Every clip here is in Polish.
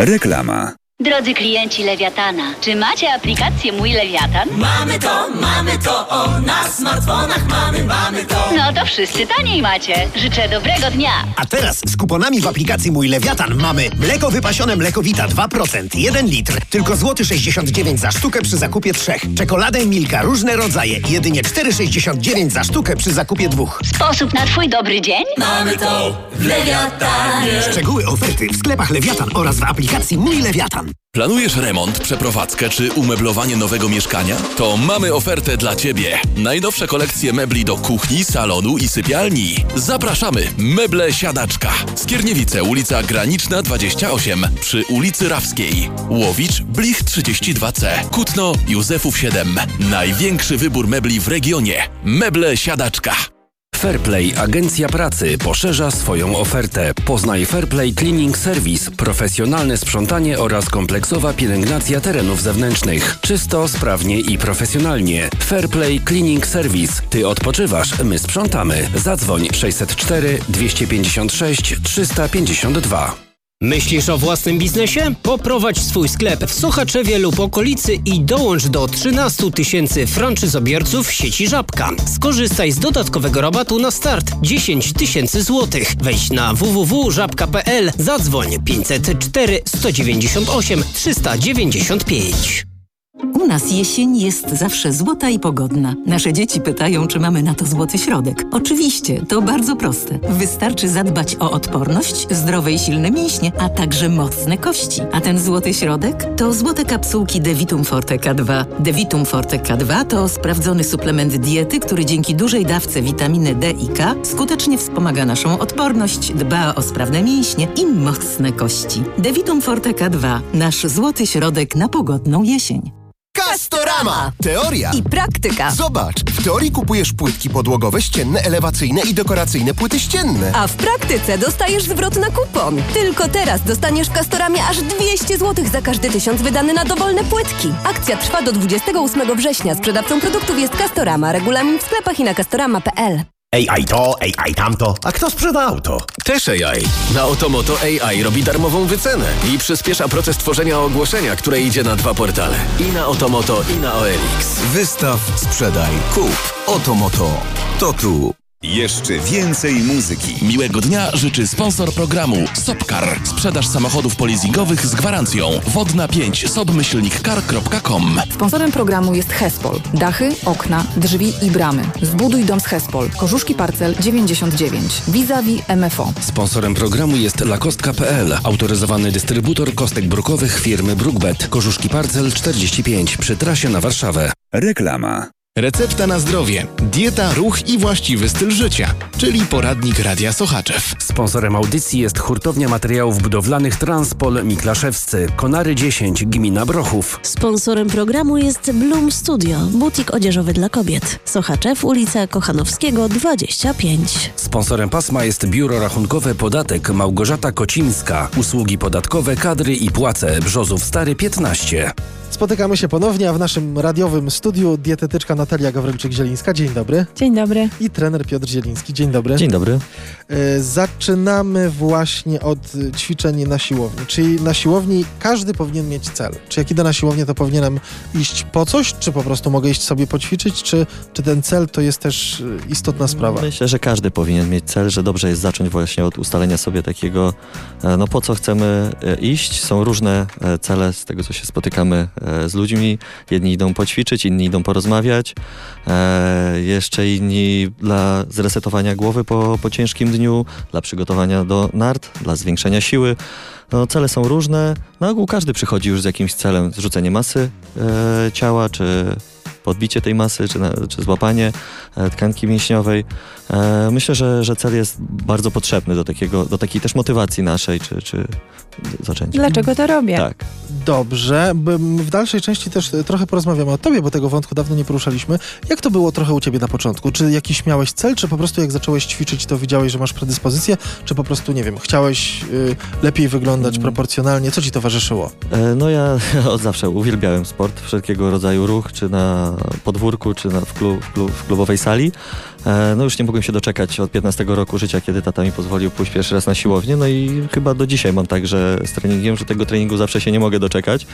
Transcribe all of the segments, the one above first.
Reklama. Drodzy klienci Lewiatana, czy macie aplikację Mój Lewiatan? Mamy to, na smartfonach mamy to. No to wszyscy taniej macie. Życzę dobrego dnia. A teraz z kuponami w aplikacji Mój Lewiatan mamy mleko wypasione Mlekowita 2%, 1 litr, tylko złoty 69 za sztukę przy zakupie 3. Czekoladę Milka, różne rodzaje, jedynie 4,69 za sztukę przy zakupie 2. Sposób na twój dobry dzień? Mamy to w Lewiatanie. Szczegóły oferty w sklepach Lewiatan oraz w aplikacji Mój Lewiatan. Planujesz remont, przeprowadzkę czy umeblowanie nowego mieszkania? To mamy ofertę dla Ciebie. Najnowsze kolekcje mebli do kuchni, salonu i sypialni. Zapraszamy! Meble Siadaczka. Skierniewice, ulica Graniczna 28 przy ulicy Rawskiej. Łowicz, Blich 32C. Kutno, Józefów 7. Największy wybór mebli w regionie. Meble Siadaczka. Fairplay Agencja Pracy poszerza swoją ofertę. Poznaj Fairplay Cleaning Service, profesjonalne sprzątanie oraz kompleksowa pielęgnacja terenów zewnętrznych. Czysto, sprawnie i profesjonalnie. Fairplay Cleaning Service. Ty odpoczywasz, my sprzątamy. Zadzwoń 604 256 352. Myślisz o własnym biznesie? Poprowadź swój sklep w Sochaczewie lub okolicy i dołącz do 13 000 franczyzobiorców sieci Żabka. Skorzystaj z dodatkowego rabatu na start 10 000 złotych. Wejdź na www.żabka.pl, zadzwoń 504 198 395. U nas jesień jest zawsze złota i pogodna. Nasze dzieci pytają, czy mamy na to złoty środek. Oczywiście, to bardzo proste. Wystarczy zadbać o odporność, zdrowe i silne mięśnie, a także mocne kości. A ten złoty środek to złote kapsułki Devitum Forte K2. Devitum Forte K2 to sprawdzony suplement diety, który dzięki dużej dawce witaminy D i K skutecznie wspomaga naszą odporność, dba o sprawne mięśnie i mocne kości. Devitum Forte K2. Nasz złoty środek na pogodną jesień. Castorama! Teoria i praktyka. Zobacz, w teorii kupujesz płytki podłogowe, ścienne, elewacyjne i dekoracyjne płyty ścienne. A w praktyce dostajesz zwrot na kupon. Tylko teraz dostaniesz w Castoramie aż 200 zł za każdy 1000 wydany na dowolne płytki. Akcja trwa do 28 września. Sprzedawcą produktów jest Castorama. Regulamin w sklepach i na castorama.pl. AI to, AI tamto. A kto sprzeda auto? Też AI. Na Otomoto AI robi darmową wycenę i przyspiesza proces tworzenia ogłoszenia, które idzie na 2 portale. I na Otomoto, i na OLX. Wystaw, sprzedaj, kup. Otomoto. To tu. Jeszcze więcej muzyki. Miłego dnia życzy sponsor programu Sopcar. Sprzedaż samochodów polizingowych z gwarancją. Wodna 5 sob-car.com. Sponsorem programu jest Hespol. Dachy, okna, drzwi i bramy. Zbuduj dom z Hespol. Korzuszki Parcel 99. Vis-a-vis MFO. Sponsorem programu jest lakostka.pl. Autoryzowany dystrybutor kostek brukowych firmy Brookbet. Korzuszki Parcel 45 przy trasie na Warszawę. Reklama. Recepta na zdrowie, dieta, ruch i właściwy styl życia, czyli poradnik Radia Sochaczew. Sponsorem audycji jest hurtownia materiałów budowlanych Transpol Miklaszewscy, Konary 10, gmina Brochów. Sponsorem programu jest Bloom Studio, butik odzieżowy dla kobiet. Sochaczew, ulica Kochanowskiego 25. Sponsorem pasma jest biuro rachunkowe Podatek Małgorzata Kocińska, usługi podatkowe, kadry i płace, Brzozów Stary 15. Spotykamy się ponownie, a w naszym radiowym studiu dietetyczka Natalia Gawrylczyk-Zielińska. Dzień dobry. Dzień dobry. I trener Piotr Zieliński. Dzień dobry. Dzień dobry. Zaczynamy właśnie od ćwiczeń na siłowni. Czyli na siłowni każdy powinien mieć cel. Czy jak idę na siłownię, to powinienem iść po coś, czy po prostu mogę iść sobie poćwiczyć, czy ten cel to jest też istotna sprawa? Myślę, że każdy powinien mieć cel, że dobrze jest zacząć właśnie od ustalenia sobie takiego, no po co chcemy iść. Są różne cele z tego, co się spotykamy z ludźmi. Jedni idą poćwiczyć, inni idą porozmawiać, jeszcze inni dla zresetowania głowy po ciężkim dniu, dla przygotowania do nart, dla zwiększenia siły. No, cele są różne. Na ogół każdy przychodzi już z jakimś celem. Zrzucenie masy ciała, czy podbicie tej masy, czy złapanie tkanki mięśniowej. Myślę, że cel jest bardzo potrzebny do takiej też motywacji naszej, czy zaczęcia. Dlaczego to robię? Tak. Dobrze. W dalszej części też trochę porozmawiamy o tobie, bo tego wątku dawno nie poruszaliśmy. Jak to było trochę u ciebie na początku? Czy jakiś miałeś cel, czy po prostu jak zacząłeś ćwiczyć, to widziałeś, że masz predyspozycję, czy po prostu, nie wiem, chciałeś lepiej wyglądać proporcjonalnie? Co ci towarzyszyło? No ja od zawsze uwielbiałem sport, wszelkiego rodzaju ruch, czy na na podwórku, czy w klubowej sali. No już nie mogłem się doczekać od 15 roku życia, kiedy tata mi pozwolił pójść pierwszy raz na siłownię, no i chyba do dzisiaj mam tak, że z treningiem, że tego treningu zawsze się nie mogę doczekać.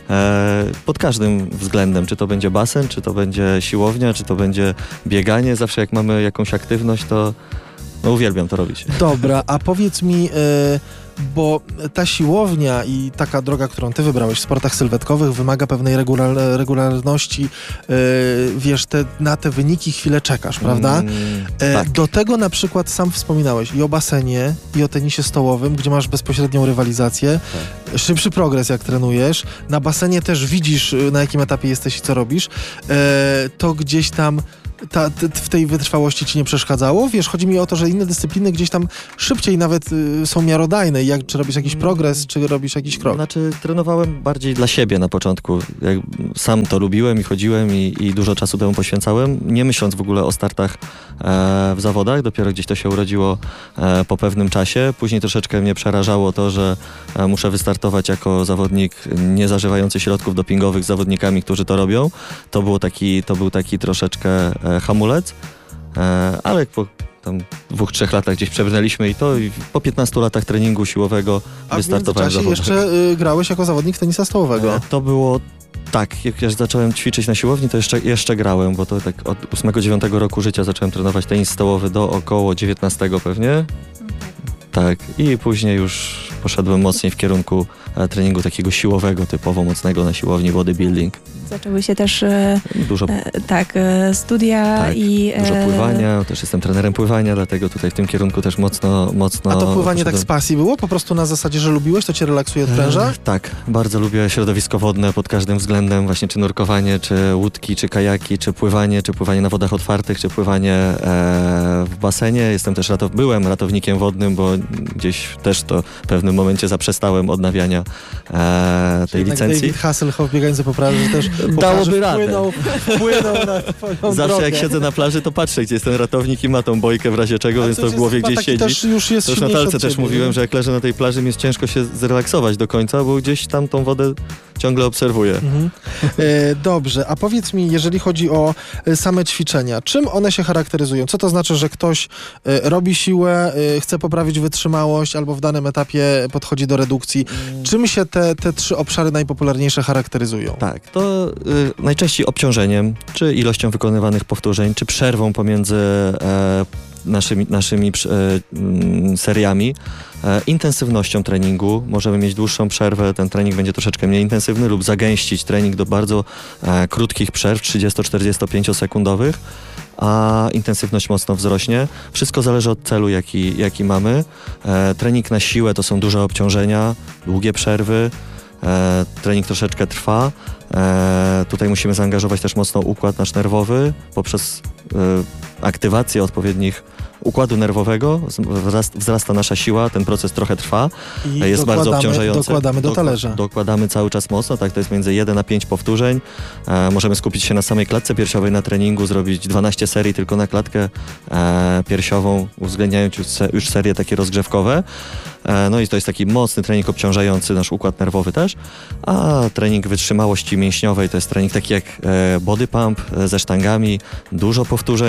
Pod każdym względem, czy to będzie basen, czy to będzie siłownia, czy to będzie bieganie, zawsze jak mamy jakąś aktywność, to no uwielbiam to robić. Dobra, a powiedz mi, bo ta siłownia i taka droga, którą ty wybrałeś w sportach sylwetkowych, wymaga pewnej regularności, wiesz, na te wyniki chwilę czekasz, prawda? Tak. Do tego na przykład sam wspominałeś i o basenie, i o tenisie stołowym, gdzie masz bezpośrednią rywalizację, szybszy progres jak trenujesz, na basenie też widzisz, na jakim etapie jesteś i co robisz, to gdzieś tam w tej wytrwałości ci nie przeszkadzało? Wiesz, chodzi mi o to, że inne dyscypliny gdzieś tam szybciej nawet są miarodajne. Czy robisz jakiś progres, czy robisz jakiś krok? Znaczy, trenowałem bardziej dla siebie na początku. Sam to lubiłem i chodziłem i dużo czasu temu poświęcałem, nie myśląc w ogóle o startach w zawodach. Dopiero gdzieś to się urodziło po pewnym czasie. Później troszeczkę mnie przerażało to, że muszę wystartować jako zawodnik niezażywający środków dopingowych z zawodnikami, którzy to robią. To był taki troszeczkę hamulec, ale po tam 2-3 latach gdzieś przebrnęliśmy i po 15 latach treningu siłowego wystartowałem w zawodach. jeszcze grałeś jako zawodnik tenisa stołowego. To było tak, jak ja zacząłem ćwiczyć na siłowni, to jeszcze grałem, bo to tak od 8-9 roku życia zacząłem trenować tenis stołowy do około 19 pewnie. Tak, i później już poszedłem mocniej w kierunku treningu takiego siłowego, typowo mocnego na siłowni, bodybuilding. Zaczęły się też dużo studia tak, i... dużo pływania, też jestem trenerem pływania, dlatego tutaj w tym kierunku też mocno... A to pływanie tak z pasji było? Po prostu na zasadzie, że lubiłeś, to cię relaksuje, odpręża? Tak, bardzo lubię środowisko wodne pod każdym względem, właśnie czy nurkowanie, czy łódki, czy kajaki, czy pływanie na wodach otwartych, czy pływanie w basenie. Byłem ratownikiem wodnym, bo gdzieś też to w pewnym momencie zaprzestałem odnawiania tej licencji. David Hasselhoff biegający po plaży też dałoby radę. Wpłynął na twoją Zawsze drogę. jak siedzę na plaży, to patrzę, gdzie jest ten ratownik i ma tą bojkę w razie czego, więc to w głowie gdzieś siedzi. Też już jest to już na talce też mówiłem, że jak leżę na tej plaży, mi jest ciężko się zrelaksować do końca, bo gdzieś tam tą wodę ciągle obserwuję. Dobrze, a powiedz mi, jeżeli chodzi o same ćwiczenia, czym one się charakteryzują? Co to znaczy, że ktoś robi siłę, chce poprawić wytrzymałość albo w danym etapie podchodzi do redukcji? Czym się te 3 obszary najpopularniejsze charakteryzują? Tak, to najczęściej obciążeniem, czy ilością wykonywanych powtórzeń, czy przerwą pomiędzy naszymi seriami, intensywnością treningu. Możemy mieć dłuższą przerwę, ten trening będzie troszeczkę mniej intensywny lub zagęścić trening do bardzo krótkich przerw, 30-45 sekundowych, a intensywność mocno wzrośnie. Wszystko zależy od celu, jaki mamy. Trening na siłę to są duże obciążenia, długie przerwy, trening troszeczkę trwa. Tutaj musimy zaangażować też mocno układ nasz nerwowy poprzez aktywację odpowiednich układu nerwowego, wzrasta nasza siła, ten proces trochę trwa, jest bardzo obciążający. Dokładamy do talerza. Dokładamy cały czas mocno, tak, to jest między 1 a 5 powtórzeń. Możemy skupić się na samej klatce piersiowej na treningu, zrobić 12 serii tylko na klatkę piersiową, uwzględniając już serie takie rozgrzewkowe. No i to jest taki mocny trening obciążający nasz układ nerwowy też, a trening wytrzymałości mięśniowej to jest trening taki jak body pump ze sztangami, dużo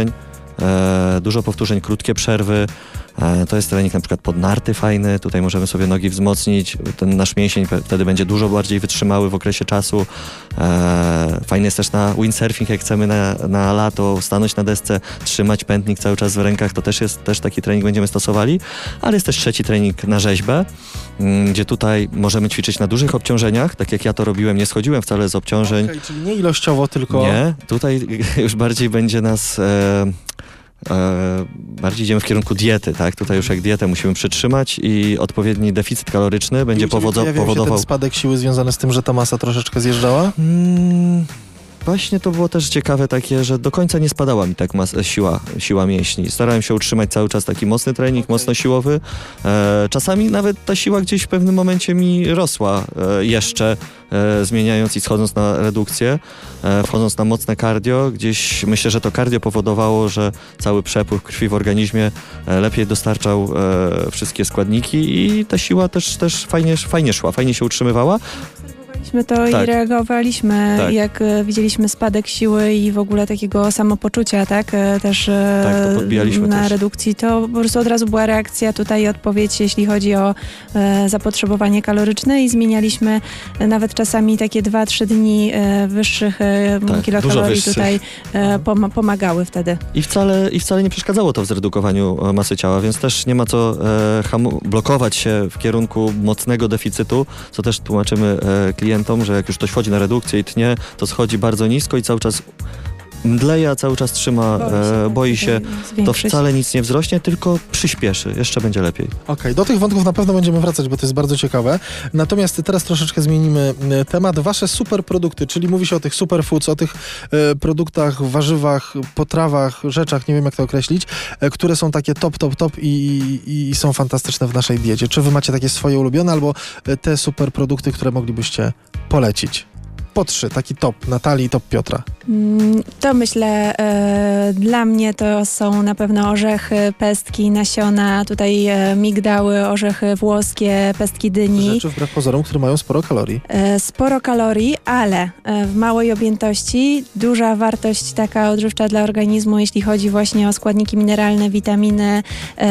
powtórzeń, krótkie przerwy. To jest trening na przykład pod narty fajny, tutaj możemy sobie nogi wzmocnić, ten nasz mięsień wtedy będzie dużo bardziej wytrzymały w okresie czasu. Fajny jest też na windsurfing, jak chcemy na lato stanąć na desce, trzymać pętnik cały czas w rękach, to też taki trening będziemy stosowali, ale jest też trzeci trening na rzeźbę, gdzie tutaj możemy ćwiczyć na dużych obciążeniach, tak jak ja to robiłem, nie schodziłem wcale z obciążeń. Okay, czyli nie ilościowo, tylko... Nie, tutaj już bardziej będzie nas... bardziej idziemy w kierunku diety, tak? Tutaj już jak dietę musimy przytrzymać i odpowiedni deficyt kaloryczny będzie powodował... się ten spadek siły związany z tym, że ta masa troszeczkę zjeżdżała? Właśnie to było też ciekawe takie, że do końca nie spadała mi tak siła mięśni. Starałem się utrzymać cały czas taki mocny trening, mocno siłowy. Czasami nawet ta siła gdzieś w pewnym momencie mi rosła jeszcze, zmieniając i schodząc na redukcję, wchodząc na mocne cardio. Gdzieś myślę, że to cardio powodowało, że cały przepływ krwi w organizmie lepiej dostarczał wszystkie składniki i ta siła też fajnie szła, fajnie się utrzymywała. Widzieliśmy to i reagowaliśmy, jak widzieliśmy spadek siły i w ogóle takiego samopoczucia, tak? Też to podbijaliśmy na też. redukcji. To po prostu od razu była reakcja tutaj, odpowiedź, jeśli chodzi o zapotrzebowanie kaloryczne i zmienialiśmy nawet czasami takie 2-3 dni wyższych kilokalorii tutaj pomagały wtedy. I wcale nie przeszkadzało to w zredukowaniu masy ciała, więc też nie ma co blokować się w kierunku mocnego deficytu, co też tłumaczymy klientom, że jak już ktoś wchodzi na redukcję i tnie, to schodzi bardzo nisko i cały czas mdleje, a cały czas trzyma, boi się. To wcale nic nie wzrośnie, tylko przyspieszy. Jeszcze będzie lepiej. Okej, do tych wątków na pewno będziemy wracać, bo to jest bardzo ciekawe. Natomiast teraz troszeczkę zmienimy temat. Wasze super produkty, czyli mówi się o tych superfoods, o tych produktach, warzywach, potrawach, rzeczach, nie wiem jak to określić, które są takie top i są fantastyczne w naszej diecie. Czy wy macie takie swoje ulubione, albo te super produkty, które moglibyście polecić? Po 3, taki top Natalii i top Piotra. To myślę, dla mnie to są na pewno orzechy, pestki, nasiona, tutaj migdały, orzechy włoskie, pestki dyni. Rzeczy wbrew pozorom, które mają sporo kalorii. Sporo kalorii, ale w małej objętości, duża wartość taka odżywcza dla organizmu, jeśli chodzi właśnie o składniki mineralne, witaminy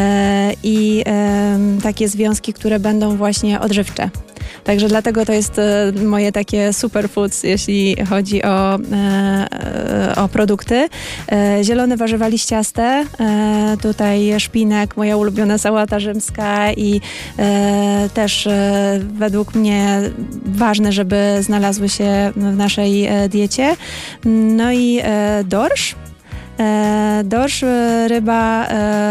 i takie związki, które będą właśnie odżywcze. Także dlatego to jest moje takie superfoods, jeśli chodzi o produkty. Zielone warzywa liściaste, tutaj szpinak, moja ulubiona sałata rzymska i też według mnie ważne, żeby znalazły się w naszej diecie. No i dorsz. Dorsz, ryba,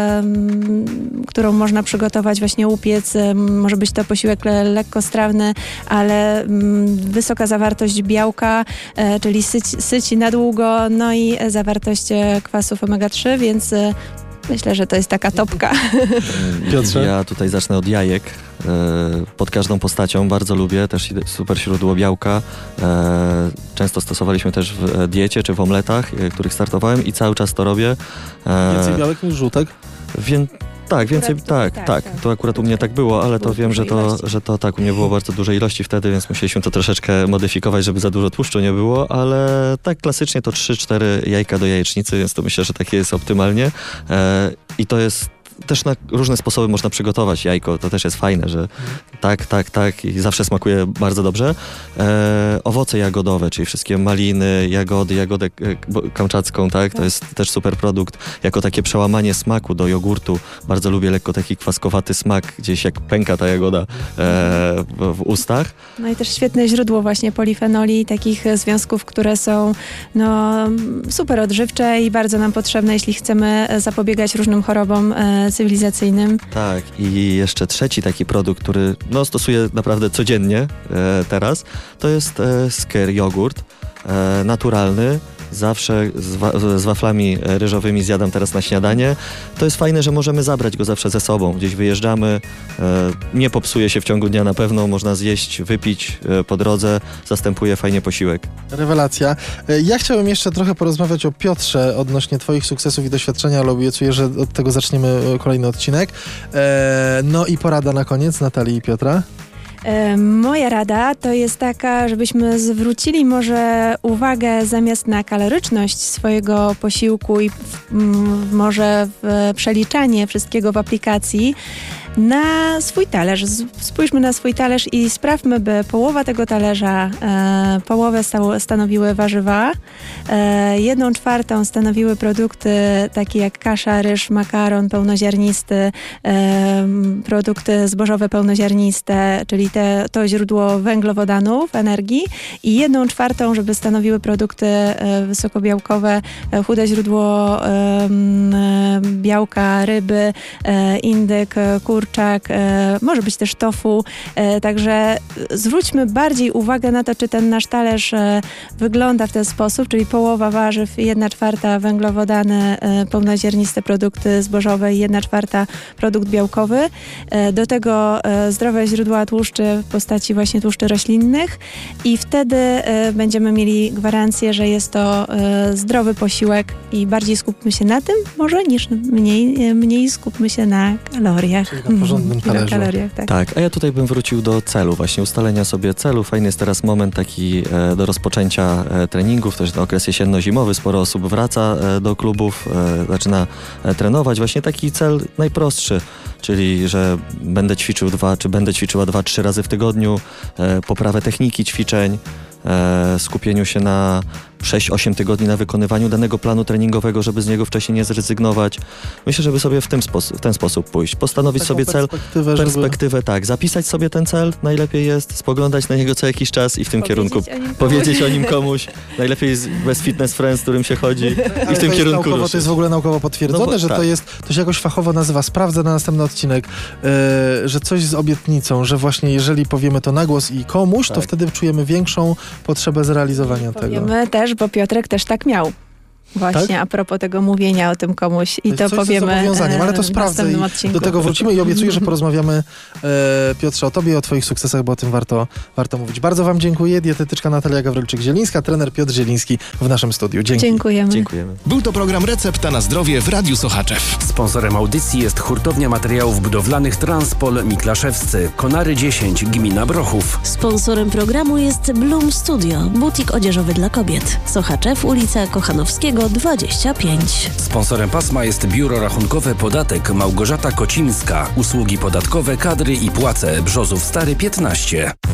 którą można przygotować, właśnie upiec. Może być to posiłek lekkostrawny, ale wysoka zawartość białka, czyli syci na długo, no i zawartość kwasów omega-3, więc myślę, że to jest taka topka. Piotrze? Ja tutaj zacznę od jajek. Pod każdą postacią bardzo lubię, też super źródło białka. Często stosowaliśmy też w diecie czy w omletach, których startowałem i cały czas to robię. Więcej białek niż żółtek? Tak. To akurat u mnie tak było, ale to wiem, że to tak, u mnie było bardzo dużej ilości wtedy, więc musieliśmy to troszeczkę modyfikować, żeby za dużo tłuszczu nie było, ale tak klasycznie to 3-4 jajka do jajecznicy, więc to myślę, że takie jest optymalnie. I to jest też na różne sposoby można przygotować jajko, to też jest fajne, że tak i zawsze smakuje bardzo dobrze. Owoce jagodowe, czyli wszystkie maliny, jagodę kamczacką, tak, to jest też super produkt. Jako takie przełamanie smaku do jogurtu, bardzo lubię lekko taki kwaskowaty smak, gdzieś jak pęka ta jagoda w ustach. No i też świetne źródło właśnie polifenoli, takich związków, które są super odżywcze i bardzo nam potrzebne, jeśli chcemy zapobiegać różnym chorobom cywilizacyjnym. Tak, i jeszcze trzeci taki produkt, który stosuję naprawdę codziennie teraz, to jest Skyr jogurt naturalny. Zawsze z waflami ryżowymi zjadam teraz na śniadanie. To jest fajne, że możemy zabrać go zawsze ze sobą. Gdzieś wyjeżdżamy, nie popsuje się w ciągu dnia na pewno, można zjeść, wypić po drodze, zastępuje fajnie posiłek. Rewelacja. Ja chciałem jeszcze trochę porozmawiać o Piotrze odnośnie twoich sukcesów i doświadczenia, ale obiecuję, że od tego zaczniemy kolejny odcinek. No i porada na koniec Natalii i Piotra. Moja rada to jest taka, żebyśmy zwrócili może uwagę zamiast na kaloryczność swojego posiłku i może w przeliczanie wszystkiego w aplikacji, na swój talerz. Spójrzmy na swój talerz i sprawmy, by połowa tego talerza, połowę stanowiły warzywa, 1/4 stanowiły produkty takie jak kasza, ryż, makaron pełnoziarnisty, produkty zbożowe pełnoziarniste, czyli to źródło węglowodanów, energii i 1/4, żeby stanowiły produkty wysokobiałkowe, chude źródło białka, ryby, indyk, kurczak, może być też tofu, także zwróćmy bardziej uwagę na to, czy ten nasz talerz wygląda w ten sposób, czyli połowa warzyw, 1/4 węglowodany, pełnoziarniste produkty zbożowe i 1/4 produkt białkowy. Do tego zdrowe źródła tłuszczy w postaci właśnie tłuszczy roślinnych i wtedy będziemy mieli gwarancję, że jest to zdrowy posiłek i bardziej skupmy się na tym może niż mniej skupmy się na kaloriach. na porządnym talerzu. Kilokaloriach, tak. Tak, a ja tutaj bym wrócił do celu, właśnie ustalenia sobie celu. Fajny jest teraz moment taki do rozpoczęcia treningów, też na okres jesienno-zimowy. Sporo osób wraca do klubów, zaczyna trenować. Właśnie taki cel najprostszy, czyli że będę ćwiczył będę ćwiczyła 2-3 razy w tygodniu, poprawę techniki ćwiczeń, skupieniu się na 6-8 tygodni na wykonywaniu danego planu treningowego, żeby z niego wcześniej nie zrezygnować. Myślę, żeby sobie w ten sposób pójść. Postanowić sobie cel, perspektywę, tak. Zapisać sobie ten cel, najlepiej jest spoglądać na niego co jakiś czas i w tym kierunku powiedzieć o nim komuś. Najlepiej jest bez fitness friends, z którym się chodzi i w tym kierunku ruszyć. To jest w ogóle naukowo potwierdzone, że to się jakoś fachowo nazywa. Sprawdzę na następny odcinek, że coś z obietnicą, że właśnie jeżeli powiemy to na głos i komuś, to wtedy czujemy większą potrzebę zrealizowania tego. Wiemy też, bo Piotrek też tak miał. Właśnie, a propos tego mówienia o tym komuś. I to powiemy ale to sprawdzę i do tego wrócimy i obiecuję, że porozmawiamy, Piotrze, o tobie i o twoich sukcesach, bo o tym warto mówić. Bardzo wam dziękuję. Dietetyczka Natalia Gawrylczyk-Zielińska, trener Piotr Zieliński w naszym studiu. Dzięki. Dziękujemy. Był to program Recepta na zdrowie w Radiu Sochaczew. Sponsorem audycji jest hurtownia materiałów budowlanych Transpol Miklaszewscy, Konary 10, gmina Brochów. Sponsorem programu jest Bloom Studio, butik odzieżowy dla kobiet. Sochaczew, ulica Kochanowskiego 25. Sponsorem pasma jest Biuro Rachunkowe Podatek Małgorzata Kocińska. Usługi podatkowe, kadry i płace. Brzozów Stary 15.